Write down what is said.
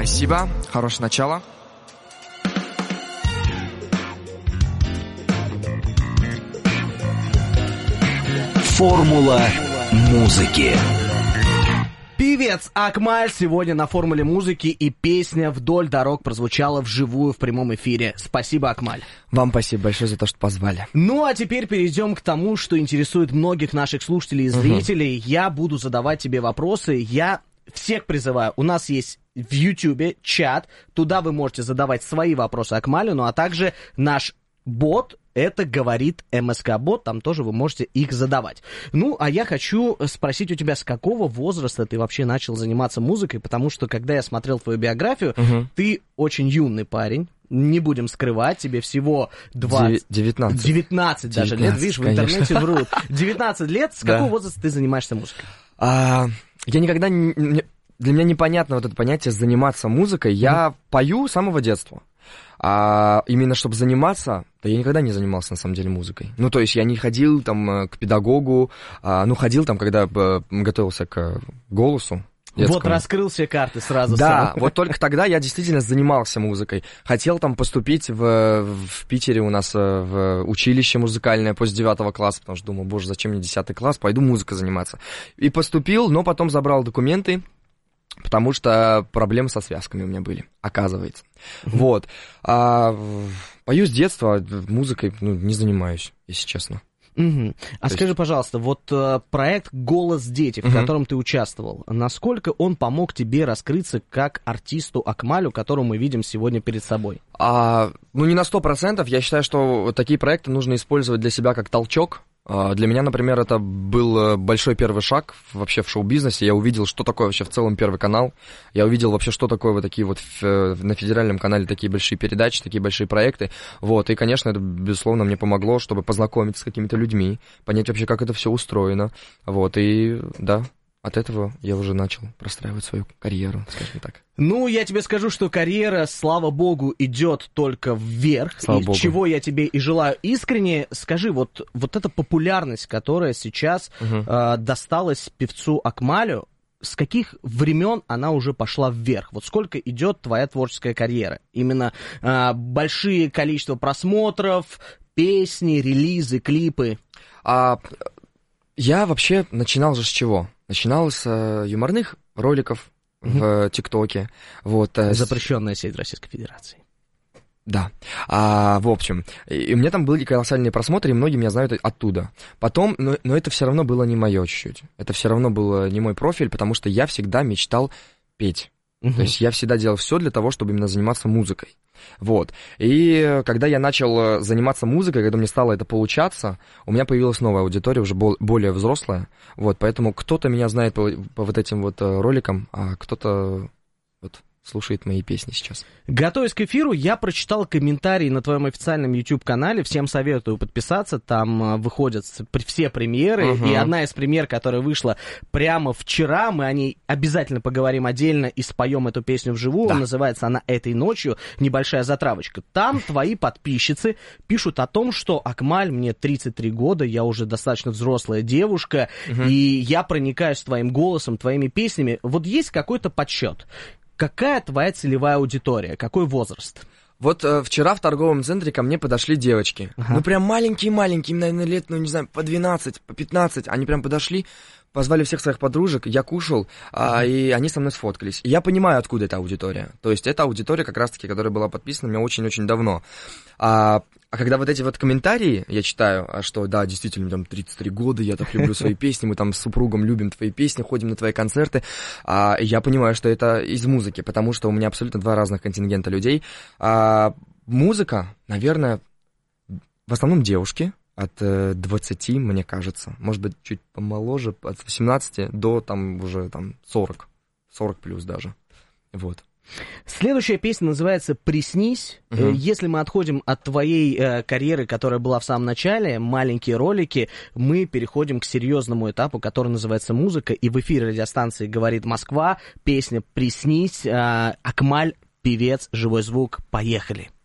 Спасибо, хорошее начало. Формула музыки. Певец Акмаль сегодня на «Формуле музыки», и песня «Вдоль дорог» прозвучала вживую в прямом эфире. Спасибо, Акмаль. Вам спасибо большое за то, что позвали. Ну, а теперь перейдем к тому, что интересует многих наших слушателей и зрителей. Я буду задавать тебе вопросы. Я всех призываю. У нас есть в Ютьюбе чат. Туда вы можете задавать свои вопросы Акмалю, ну а также наш бот. Это говорит МСК-бот, там тоже вы можете их задавать. Ну, а я хочу спросить у тебя, с какого возраста ты вообще начал заниматься музыкой, потому что, когда я смотрел твою биографию, ты очень юный парень, не будем скрывать, тебе всего 19 даже лет, видишь, в интернете врут. 19 лет, с какого возраста ты занимаешься музыкой? Я никогда для меня непонятно вот это понятие «заниматься музыкой». Я пою с самого детства. А именно чтобы заниматься, да я никогда не занимался на самом деле музыкой. Ну, то есть я не ходил там к педагогу, ходил там, когда готовился к голосу детскому. Вот раскрыл все карты сразу. Да, вот только тогда я действительно занимался музыкой. Хотел там поступить в Питере у нас в училище музыкальное после 9 класса, потому что думал, боже, зачем мне 10 класс, пойду музыкой заниматься. И поступил, но потом забрал документы, потому что проблемы со связками у меня были, оказывается. Вот. Пою с детства, музыкой не занимаюсь, если честно. Скажи, пожалуйста, вот проект «Голос дети», в котором ты участвовал, насколько он помог тебе раскрыться как артисту Акмалю, которого мы видим сегодня перед собой? Не на 100%. Я считаю, что такие проекты нужно использовать для себя как толчок. Для меня, например, это был большой первый шаг вообще в шоу-бизнесе. Я увидел, что такое вообще в целом Первый канал. Я увидел вообще, что такое вот такие вот на федеральном канале такие большие передачи, такие большие проекты. Вот. И, конечно, это, безусловно, мне помогло, чтобы познакомиться с какими-то людьми, понять вообще, как это все устроено. Вот. И, да, от этого я уже начал простраивать свою карьеру, скажем так. Ну, я тебе скажу, что карьера, слава богу, идет только вверх, чего я тебе и желаю искренне. Скажи, вот эта популярность, которая сейчас досталась певцу Акмалю, с каких времен она уже пошла вверх? Вот сколько идет твоя творческая карьера? Именно большие количество просмотров, песни, релизы, клипы? Я вообще начинал же с чего? Начинал с юморных роликов в ТикТоке. Вот, запрещенная сеть Российской Федерации. Да. В общем, и у меня там были колоссальные просмотры, и многие меня знают оттуда. Потом, но это все равно было не мое чуть-чуть. Это все равно был не мой профиль, потому что я всегда мечтал петь. То есть я всегда делал все для того, чтобы именно заниматься музыкой. Вот. И когда я начал заниматься музыкой, когда мне стало это получаться, у меня появилась новая аудитория, уже более взрослая. Вот, поэтому кто-то меня знает по вот этим вот роликам, а кто-то вот слушает мои песни сейчас. Готовясь к эфиру, я прочитал комментарии на твоем официальном YouTube-канале. Всем советую подписаться. Там выходят все премьеры. И одна из премьер, которая вышла прямо вчера, мы о ней обязательно поговорим отдельно и споем эту песню вживую. Да. Называется она «Этой ночью». Небольшая затравочка. Там твои подписчицы пишут о том, что Акмаль, мне 33 года, я уже достаточно взрослая девушка, и я проникаюсь твоим голосом, твоими песнями. Вот есть какой-то подсчет? Какая твоя целевая аудитория? Какой возраст? Вот вчера в торговом центре ко мне подошли девочки. Ну, прям маленькие-маленькие, им, наверное, лет, не знаю, по 12, по 15. Они прям подошли, позвали всех своих подружек, я кушал, и они со мной сфоткались. И я понимаю, откуда эта аудитория. То есть это аудитория, как раз-таки, которая была подписана мне очень-очень давно. А когда вот эти вот комментарии я читаю, что да, действительно, мне там 33 года, я так люблю свои песни, мы там с супругом любим твои песни, ходим на твои концерты, я понимаю, что это из музыки, потому что у меня абсолютно два разных контингента людей. Музыка, наверное, в основном девушки от 20, мне кажется, может быть, чуть помоложе, от 18 до там уже там 40 плюс даже, вот. Следующая песня называется «Приснись». Если мы отходим от твоей карьеры, которая была в самом начале, маленькие ролики, мы переходим к серьезному этапу, который называется «Музыка». И в эфире радиостанции «Говорит Москва» песня «Приснись». Акмаль, певец, живой звук. Поехали.